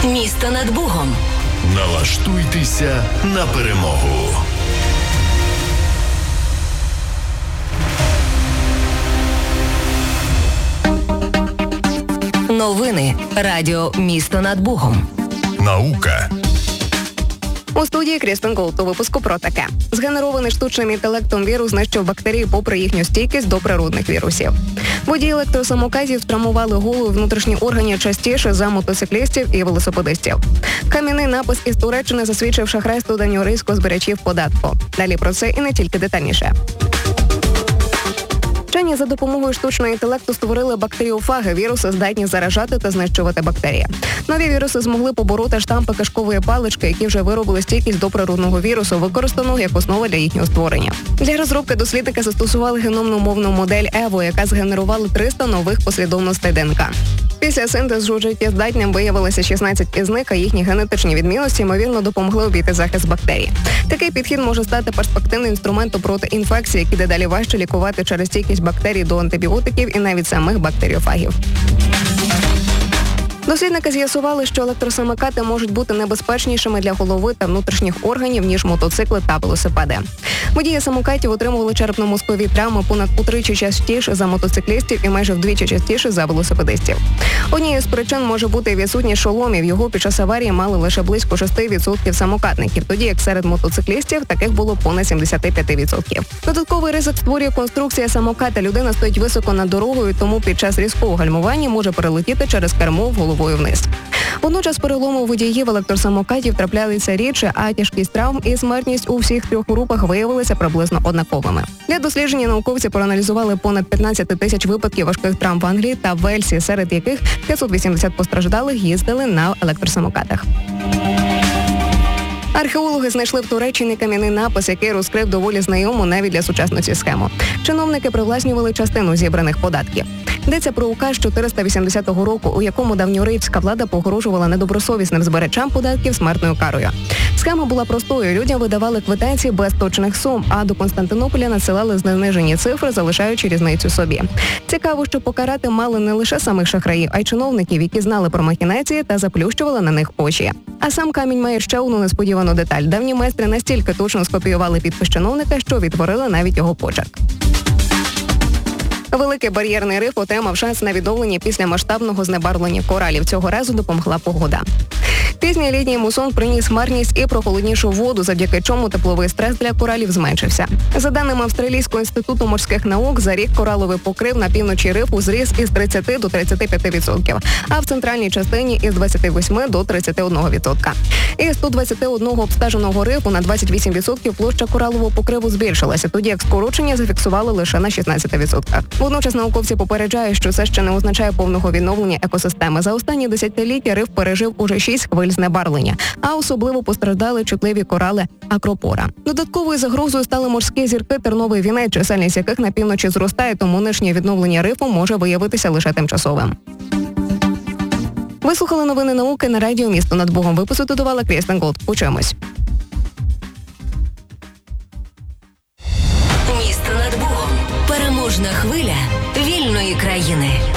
Місто над Бугом. Налаштуйтеся на перемогу. Новини. Радіо «Місто над Бугом». Наука. У студії Крістен Голд у випуску про таке. Згенерований штучним інтелектом вірус знищив бактерії попри їхню стійкість до природних вірусів. Водії електросамокатів травмували голову і внутрішні органи частіше за мотоциклістів і велосипедистів. Кам'яний напис із Туреччини засвідчив шахрайство давньогрецького збирачів податку. Далі про це і не тільки детальніше. Вчені за допомогою штучного інтелекту створили бактеріофаги. Віруси здатні заражати та знищувати бактерії. Нові віруси змогли побороти штампи кишкової палички, які вже виробили стійкість до природного вірусу, використаного як основа для їхнього створення. Для розробки дослідники застосували геномно-мовну модель EVO, яка згенерувала 300 нових послідовностей ДНК. Після синтезу життєздатним виявилося 16 із них, а їхні генетичні відмінності, ймовірно, допомогли обійти захист бактерій. Такий підхід може стати перспективним інструментом проти інфекцій, які дедалі важче лікувати через стійкість бактерій до антибіотиків і навіть самих бактеріофагів. Дослідники з'ясували, що електросамокати можуть бути небезпечнішими для голови та внутрішніх органів, ніж мотоцикли та велосипеди. Водії самокатів отримували черепно-мозкові травми понад утричі частіше за мотоциклістів і майже вдвічі частіше за велосипедистів. Однією з причин може бути відсутність шоломів. Його під час аварії мали лише близько 6% самокатників, тоді як серед мотоциклістів таких було понад 75%. Додатковий ризик створює конструкція самоката. Людина стоїть високо над дорогою, тому під час різкого гальмування може перелетіти через кермо головою вниз. Водночас переломи у водіїв електросамокатів траплялися рідше, а тяжкість травм і смертність у всіх трьох групах виявилися приблизно однаковими. Для дослідження науковці проаналізували понад 15 тисяч випадків важких травм в Англії та Вельсі, серед яких 580 постраждалих їздили на електросамокатах. Археологи знайшли в Туреччині кам'яний напис, який розкрив доволі знайому навіть для сучасності схему. Чиновники привласнювали частину зібраних податків. Йдеться про указ 480 року, у якому давньогрецька влада погрожувала недобросовісним збирачам податків смертною карою. Схема була простою. Людям видавали квитанції без точних сум, а до Константинополя надсилали знижені цифри, залишаючи різницю собі. Цікаво, що покарати мали не лише самих шахраїв, а й чиновників, які знали про махінації та заплющували на них очі. А сам камінь має ще одну несподівану деталь. Давні майстри настільки точно скопіювали підпис чиновника, що відтворили навіть його почерк. Великий бар'єрний риф отримав шанс на відновлення після масштабного знебарвлення коралів. Цього разу допомогла погода. Пізній літній мусон приніс хмарність і прохолоднішу воду, завдяки чому тепловий стрес для коралів зменшився. За даними Австралійського інституту морських наук, за рік кораловий покрив на півночі рифу зріс із 30 до 35%, а в центральній частині із 28 до 31%. Із 121 обстеженого рифу на 28% площа коралового покриву збільшилася, тоді як скорочення зафіксували лише на 16%. Водночас науковці попереджають, що це ще не означає повного відновлення екосистеми. За останні десятиліття риф пережив уже 6 хвиль знебарвлення, а особливо постраждали чутливі корали акропора. Додатковою загрозою стали морські зірки терновий вінець, чисельність яких на півночі зростає, тому нинішнє відновлення рифу може виявитися лише тимчасовим. Ви слухали новини науки на радіо «Місто над Бугом». Випуск додавала Крістен Голд. Почуємось. Місто над Бугом. Переможна хвиля вільної країни.